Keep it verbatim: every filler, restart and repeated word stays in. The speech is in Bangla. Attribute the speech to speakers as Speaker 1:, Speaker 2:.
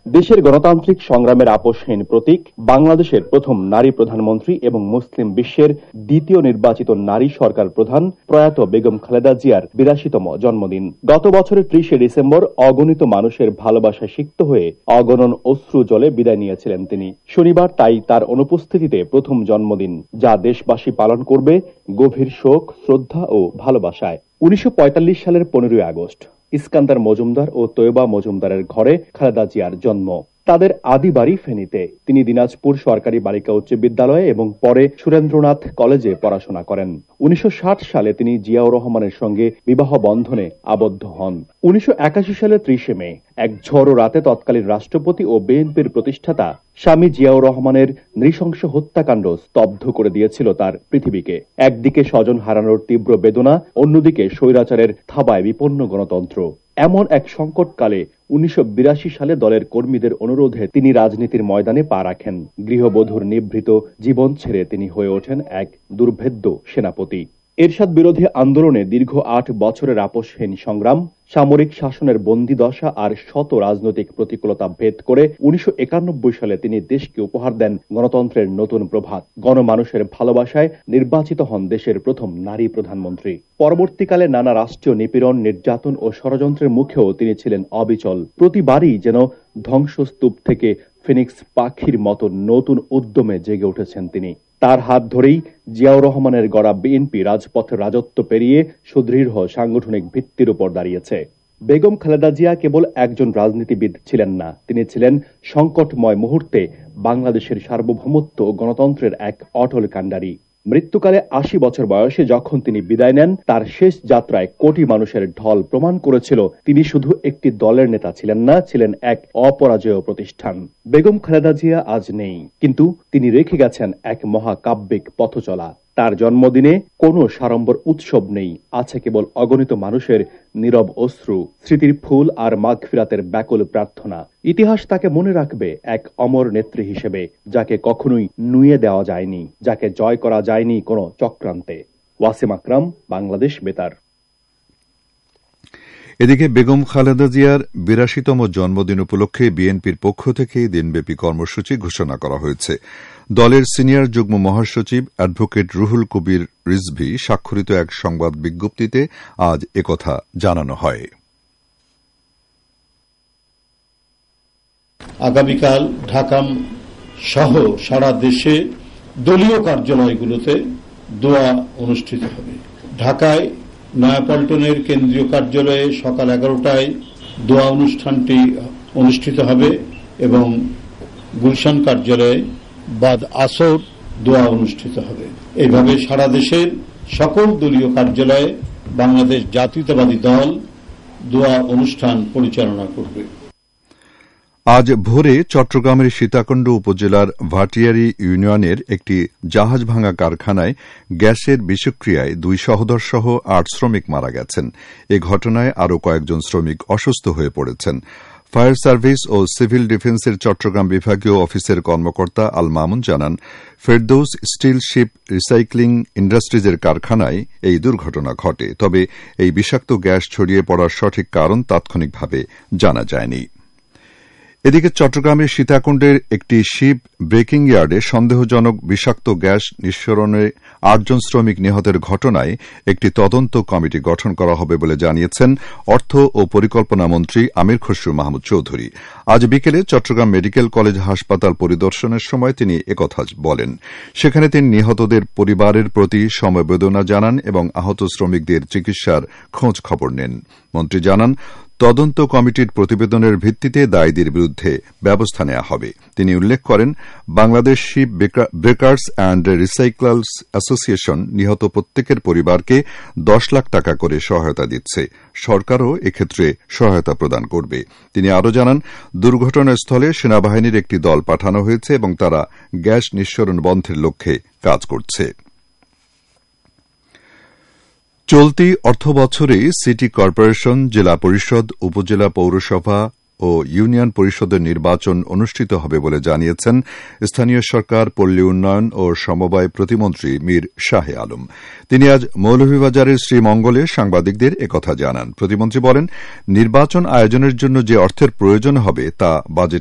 Speaker 1: দেশের গণতান্ত্রিক সংগ্রামের আপোষহীন প্রতীক, বাংলাদেশের প্রথম নারী প্রধানমন্ত্রী এবং মুসলিম বিশ্বের দ্বিতীয় নির্বাচিত নারী সরকার প্রধান প্রয়াত বেগম খালেদা জিয়ার বিরাশিতম জন্মদিন। গত বছরের ত্রিশে ডিসেম্বর অগণিত মানুষের ভালোবাসায় সিক্ত হয়ে অগণন অশ্রু জলে বিদায় নিয়েছিলেন তিনি। শনিবার তাই তার অনুপস্থিতিতে প্রথম জন্মদিন, যা দেশবাসী পালন করবে গভীর শোক, শ্রদ্ধা ও ভালোবাসায়। উনিশশো পঁয়তাল্লিশ সালের পনেরোই আগস্ট ইস্কান্দার মজুমদার ও তৈয়বা মজুমদারের ঘরে খালেদা জিয়ার জন্ম। তাদের আদি বাড়ি ফেনীতে। তিনি দিনাজপুর সরকারি বালিকা উচ্চ বিদ্যালয়ে এবং পরে সুরেন্দ্রনাথ কলেজে পড়াশোনা করেন। উনিশশো ষাট সালে তিনি জিয়াউর রহমানের সঙ্গে বিবাহ বন্ধনে আবদ্ধ হন। উনিশশো একাশি সালে ত্রিশে মে এক ঝড়ো রাতে তৎকালীন রাষ্ট্রপতি ও বিএনপির প্রতিষ্ঠাতা স্বামী জিয়াউর রহমানের নৃশংস হত্যাকাণ্ড স্তব্ধ করে দিয়েছিল তার পৃথিবীকে। একদিকে স্বজন হারানোর তীব্র বেদনা, অন্যদিকে স্বৈরাচারের থাবায় বিপন্ন গণতন্ত্র। এমন এক সংকটকালে উনিশশো বিরাশি সালে দলের কর্মীদের অনুরোধে তিনি রাজনীতির ময়দানে পা রাখেন। গৃহবধূর নিভৃত জীবন ছেড়ে তিনি হয়ে ওঠেন এক দুর্ভেদ্য সেনাপতি। এরশাদ বিরোধী আন্দোলনে দীর্ঘ আট বছরের আপোষহীন সংগ্রাম, সামরিক শাসনের বন্দিদশা আর শত রাজনৈতিক প্রতিকূলতা ভেদ করে উনিশশো একানব্বই সালে তিনি দেশকে উপহার দেন গণতন্ত্রের নতুন প্রভাত। গণমানুষের ভালোবাসায় নির্বাচিত হন দেশের প্রথম নারী প্রধানমন্ত্রী। পরবর্তীকালে নানা রাষ্ট্রীয় নিপীড়ন, নির্যাতন ও ষড়যন্ত্রের মুখেও তিনি ছিলেন অবিচল। প্রতিবারই যেন ধ্বংসস্তূপ থেকে ফিনিক্স পাখির মতো নতুন উদ্যমে জেগে উঠেছেন তিনি। তার হাত ধরেই জিয়াউর রহমানের গড়া বিএনপি রাজপথে রাজত্ব পেরিয়ে সুদৃঢ় সাংগঠনিক ভিত্তির উপর দাঁড়িয়েছে। বেগম খালেদা জিয়া কেবল একজন রাজনীতিবিদ ছিলেন না, তিনি ছিলেন সংকটময় মুহূর্তে বাংলাদেশের সার্বভৌমত্ব ও গণতন্ত্রের এক অটল কাণ্ডারি। মৃত্যুকালে আশি বছর বয়সে যখন তিনি বিদায় নেন, তার শেষ যাত্রায় কোটি মানুষের ঢল প্রমাণ করেছিল তিনি শুধু একটি দলের নেতা ছিলেন না, ছিলেন এক অপরাজেয় প্রতিষ্ঠান। বেগম খালেদা জিয়া আজ নেই, কিন্তু তিনি রেখে গেছেন এক মহাকাব্যিক পথচলা। তার জন্মদিনে কোনো সাড়ম্বর উৎসব নেই, আছে কেবল অগণিত মানুষের নীরব অশ্রু, স্মৃতির ফুল আর মাগফিরাতের ব্যাকুল প্রার্থনা। ইতিহাস তাকে মনে রাখবে এক অমর নেত্রী হিসেবে, যাকে কখনোই নুয়ে দেওয়া যায়নি, যাকে জয় করা যায়নি কোনো চক্রান্তে। ওয়াসিম আকরাম, বাংলাদেশ বেতার।
Speaker 2: এদিকে বেগম খালেদা জিয়ার বিরাশিতম জন্মদিন উপলক্ষে বিএনপির পক্ষ থেকে দিনব্যাপী কর্মসূচি ঘোষণা করা হয়েছে। দলের সিনিয়র যুগ্ম মহাসচিব অ্যাডভোকেট রুহুল কবির রিজভী স্বাক্ষরিত এক সংবাদ বিজ্ঞপ্তিতে আজ একথা জানানো হয়।
Speaker 3: আগামীকাল ঢাকা সহ সারা দেশে দলীয় কার্যালয়গুলোতে দোয়া অনুষ্ঠিত হবে। ঢাকায় নয়াপল্টনের কেন্দ্রীয় কার্যালয়ে সকাল এগারোটায় দোয়া অনুষ্ঠানটি অনুষ্ঠিত হবে এবং গুলশান কার্যালয়ে বাদ আসর দোয়া অনুষ্ঠিত হবে। এইভাবে সারা দেশের সকল দলীয় কার্যালয়ে বাংলাদেশ জাতীয়তাবাদী দল দোয়া অনুষ্ঠান পরিচালনা করবে।
Speaker 2: আজ ভোরে চট্টগ্রামের সীতাকুণ্ড উপজেলার ভাটিয়ারী ইউনিয়নের একটি জাহাজ ভাঙা কারখানায় গ্যাসের বিষক্রিয়ায় দুই সহোদর সহ আট শ্রমিক মারা গেছেন। এ ঘটনায় আরও কয়েকজন শ্রমিক অসুস্থ হয়ে পড়েছেন। ফায়ার সার্ভিস ও সিভিল ডিফেন্সের চট্টগ্রাম বিভাগীয় অফিসের কর্মকর্তা আল মামুন জানান, ফেরদৌস স্টিল শিপ রিসাইক্লিং ইন্ডাস্ট্রিজের কারখানায় এই দুর্ঘটনা ঘটে। তবে এই বিষাক্ত গ্যাস ছড়িয়ে পড়ার সঠিক কারণ তাৎক্ষণিকভাবে জানা যায়নি। এদিকে চট্টগ্রামের সীতাকুণ্ডের একটি শিপ ব্রেকিং ইয়ার্ডে সন্দেহজনক বিষাক্ত গ্যাস নিঃসরণে আটজন শ্রমিক নিহতের ঘটনায় একটি তদন্ত কমিটি গঠন করা হবে বলে জানিয়েছেন অর্থ ও পরিকল্পনা মন্ত্রী আমির খসরু মাহমুদ চৌধুরী। আজ বিকেলে চট্টগ্রাম মেডিকেল কলেজ হাসপাতাল পরিদর্শনের সময় তিনি একথা বলেন। সেখানে তিনি নিহতদের পরিবারের প্রতি সমবেদনা জানান এবং আহত শ্রমিকদের চিকিৎসার খোঁজ খবর নেন। মন্ত্রী জানান, তদন্ত কমিটির প্রতিবেদনের ভিত্তিতে দায়ীদের বিরুদ্ধে ব্যবস্থা নেওয়া হবে। তিনি উল্লেখ করেন, Bangladesh sheep breakers and রিসাইক্লার্স association নিহত প্রত্যেকের পরিবারকে দশ লাখ টাকা করে সহায়তা দিচ্ছে। সরকারও এক্ষেত্রে সহায়তা প্রদান করবে। তিনি আরও জানান, দুর্ঘটনাস্থলে সেনাবাহিনীর একটি দল পাঠানো হয়েছে এবং তারা গ্যাস নিঃসরণ বন্ধের লক্ষ্যে কাজ করছে। চলতি অর্থবছরে সিটি কর্পোরেশন, জেলা পরিষদ, উপজেলা পৌরসভা ও ইউনিয়ন পরিষদের নির্বাচন অনুষ্ঠিত হবে বলে জানিয়েছেন স্থানীয় সরকার, পল্লী উন্নয়ন ও সমবায় প্রতিমন্ত্রী মীর শাহে আলম। তিনি আজ মৌলভীবাজারের শ্রীমঙ্গলে সাংবাদিকদের একথা জানান। প্রতিমন্ত্রী বলেন, নির্বাচন আয়োজনের জন্য যে অর্থের প্রয়োজন হবে তা বাজেট